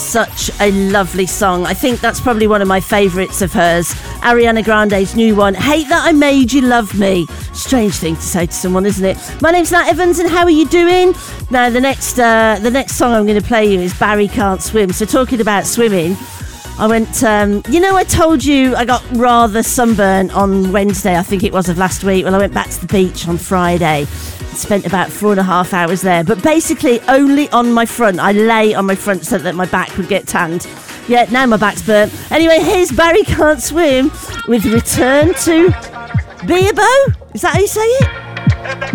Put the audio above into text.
such a lovely song. I think that's probably one of my favourites of hers. Ariana Grande's new one, Hate That I Made You Love Me. Strange thing to say to someone, isn't it? My name's Nat Evans, and how are you doing? Now, the next song I'm going to play you is Barry Can't Swim. So talking about swimming, I went, I told you I got rather sunburnt on Wednesday, I think it was, of last week. Well, I went back to the beach on Friday. Spent about 4.5 hours there, but basically only on my front. I lay on my front so that my back would get tanned. Yeah, now my back's burnt. Anyway, here's Barry Can't Swim with Return to Beerbo. Is that how you say it?